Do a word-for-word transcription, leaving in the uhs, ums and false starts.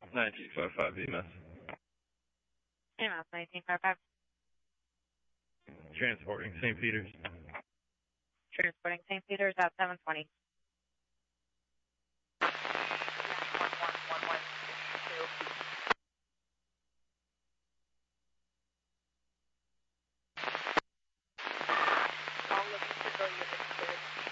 nineteen five five E M S. E M S nineteen five five. Transporting Saint Peter's. Transporting Saint Peter's at seven twenty.